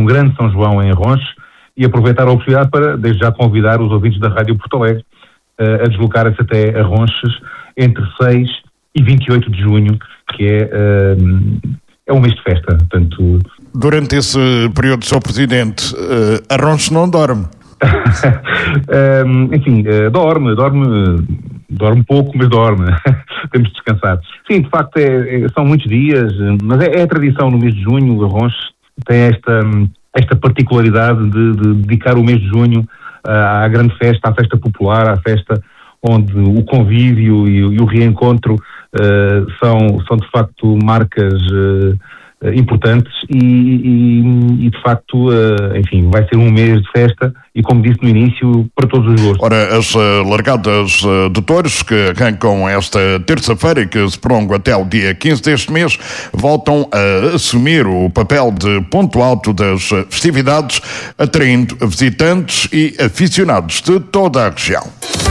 grande São João em Arronches e aproveitar a oportunidade para, desde já, convidar os ouvintes da Rádio Porto Alegre a deslocarem-se até Arronches entre 6 e 28 de junho, que é um mês de festa. Portanto... Durante esse período, Sr. Presidente, Arronches não dorme? Enfim, dorme pouco, mas dorme. Temos de descansar. Sim, de facto, são muitos dias, mas é a tradição no mês de junho. Arronches tem esta particularidade de dedicar o mês de junho à grande festa, à festa popular, à festa onde o convívio e o reencontro são de facto marcas importantes e de facto, enfim, vai ser um mês de festa e, como disse no início, para todos os gostos. Ora, as largadas de touros que arrancam esta terça-feira e que se prolongam até ao dia 15 deste mês voltam a assumir o papel de ponto alto das festividades, atraindo visitantes e aficionados de toda a região.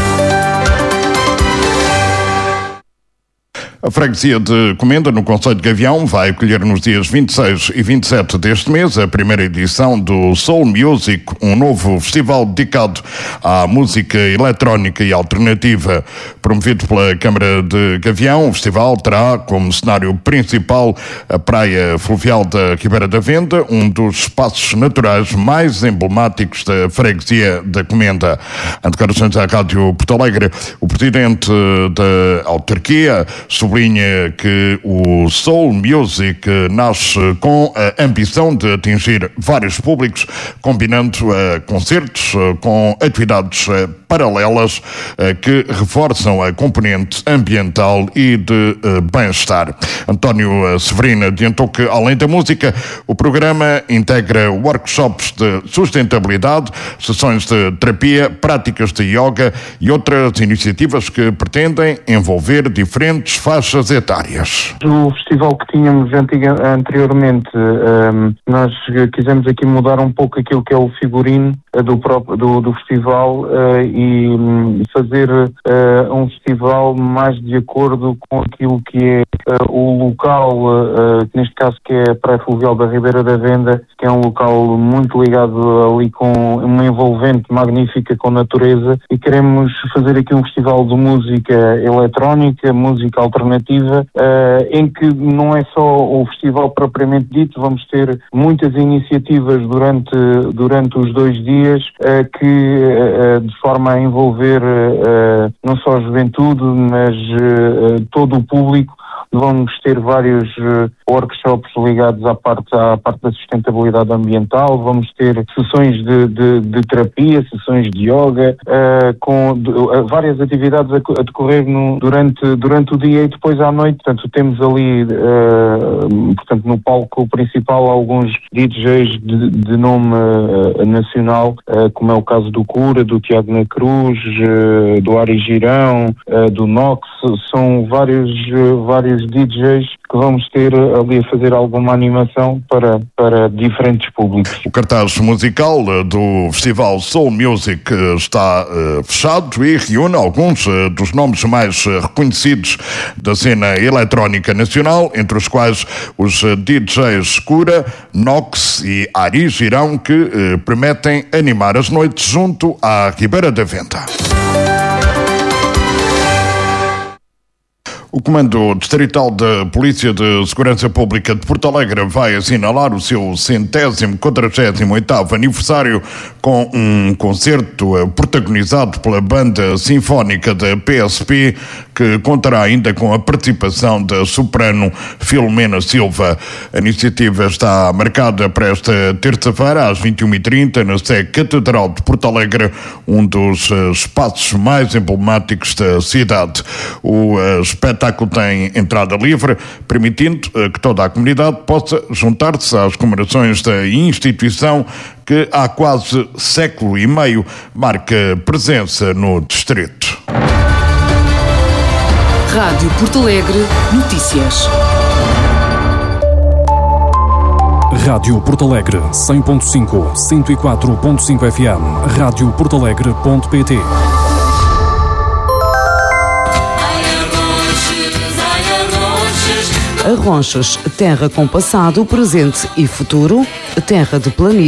A freguesia de Comenda, no concelho de Gavião, vai acolher nos dias 26 e 27 deste mês a primeira edição do Soul Music, um novo festival dedicado à música eletrónica e alternativa. Promovido pela Câmara de Gavião, o festival terá como cenário principal a praia fluvial da Ribeira da Venda, um dos espaços naturais mais emblemáticos da freguesia da Comenda. Em declarações à Rádio Porto Alegre, o presidente da autarquia sublinha que o Soul Music nasce com a ambição de atingir vários públicos, combinando concertos com atividades paralelas que reforçam a componente ambiental e de bem-estar. António Severino adiantou que, além da música, o programa integra workshops de sustentabilidade, sessões de terapia, práticas de yoga e outras iniciativas que pretendem envolver diferentes faixas etárias. O festival que tínhamos anteriormente, nós quisemos aqui mudar um pouco aquilo que é o figurino do festival e fazer um festival mais de acordo com aquilo que é o local, que neste caso que é a Praia Fluvial da Ribeira da Venda, que é um local muito ligado ali com uma envolvente magnífica com natureza, e queremos fazer aqui um festival de música eletrónica, música alternativa, em que não é só o festival propriamente dito, vamos ter muitas iniciativas durante os 2 dias que de forma a envolver não só a juventude, mas todo o público. Vamos ter vários workshops ligados à parte da sustentabilidade ambiental, vamos ter sessões de terapia, sessões de yoga, com várias atividades a decorrer durante o dia e depois à noite. Portanto, temos ali, portanto, no palco principal alguns DJs de nome nacional, como é o caso do Cura, do Tiago na Cruz, do Ari Girão, do Nox. São vários DJs que vamos ter ali a fazer alguma animação para diferentes públicos. O cartaz musical do Festival Soul Music está fechado e reúne alguns dos nomes mais reconhecidos da cena eletrónica nacional, entre os quais os DJs Cura, Nox e Ari Girão, que prometem animar as noites junto à Ribeira da Venda. O Comando Distrital da Polícia de Segurança Pública de Porto Alegre vai assinalar o seu 148º aniversário com um concerto protagonizado pela Banda Sinfónica da PSP, que contará ainda com a participação da soprano Filomena Silva. A iniciativa está marcada para esta terça-feira, às 21h30, na Sé Catedral de Porto Alegre, um dos espaços mais emblemáticos da cidade. O espetáculo tem entrada livre, permitindo que toda a comunidade possa juntar-se às comemorações da instituição que há quase século e meio marca presença no distrito. Rádio Porto Alegre Notícias. Rádio Porto Alegre 100.5, 104.5 FM, radioportalegre.pt. Arronches, terra com passado, presente e futuro, terra de planície.